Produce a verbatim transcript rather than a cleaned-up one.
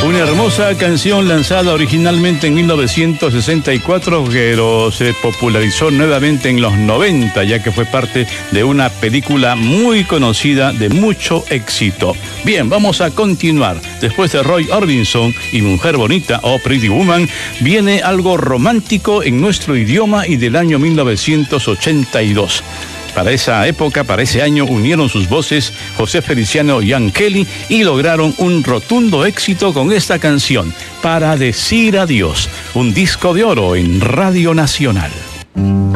Una hermosa canción lanzada originalmente en mil novecientos sesenta y cuatro, pero se popularizó nuevamente en los noventa, ya que fue parte de una película muy conocida de mucho éxito. Bien, vamos a continuar. Después de Roy Orbison y Mujer Bonita o Pretty Woman, viene algo romántico en nuestro idioma y del año mil novecientos ochenta y dos. Para esa época, para ese año, unieron sus voces José Feliciano y Ian Kelly y lograron un rotundo éxito con esta canción, Para Decir Adiós, un disco de oro en Radio Nacional.